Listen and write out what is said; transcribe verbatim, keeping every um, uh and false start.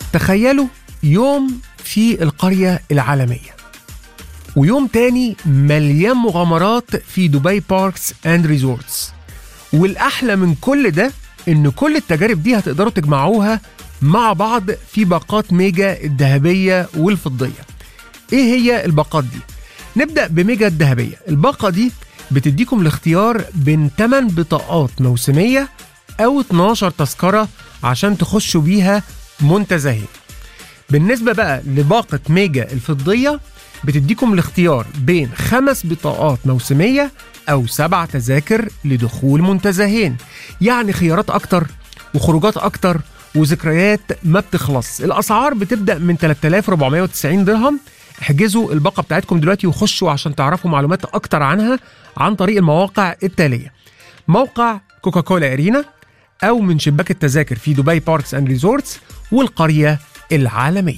تخيلوا يوم في القرية العالمية ويوم تاني مليان مغامرات في دبي باركس اند ريزورتس، والأحلى من كل ده إن كل التجارب دي هتقدروا تجمعوها مع بعض في باقات ميجا الذهبية والفضية. إيه هي الباقات دي؟ نبدأ بميجا الذهبية. الباقة دي بتديكم الاختيار بين ثماني بطاقات موسمية أو اتناشر تذكرة عشان تخشوا بيها منتزهين. بالنسبة بقى لباقة ميجا الفضية بتديكم الاختيار بين خمس بطاقات موسمية أو سبع تذاكر لدخول منتزهين، يعني خيارات أكتر وخروجات أكتر وذكريات ما بتخلص. الأسعار بتبدأ من ثلاثة آلاف وأربعمائة وتسعين درهم. احجزوا الباقة بتاعتكم دلوقتي وخشوا عشان تعرفوا معلومات أكتر عنها عن طريق المواقع التالية: موقع كوكاكولا أرينا، أو من شباك التذاكر في دبي باركس اند ريزورتس والقرية العالمية.